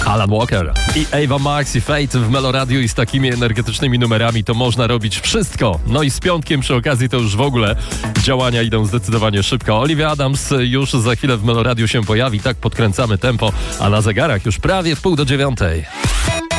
Alan Walker i Ava Max i Fate w Meloradiu i z takimi energetycznymi numerami to można robić wszystko. No i z piątkiem przy okazji to już w ogóle działania idą zdecydowanie szybko. Olivia Adams już za chwilę w Meloradiu się pojawi, tak podkręcamy tempo, a na zegarach już prawie 8:30.